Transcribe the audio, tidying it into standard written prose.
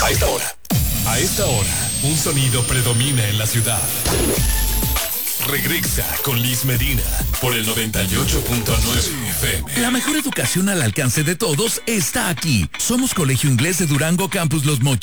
A esta hora, un sonido predomina en la ciudad. Regresa con Liz Medina por el 98.9 FM. La mejor educación al alcance de todos está aquí. Somos Colegio Inglés de Durango Campus Los Mochis.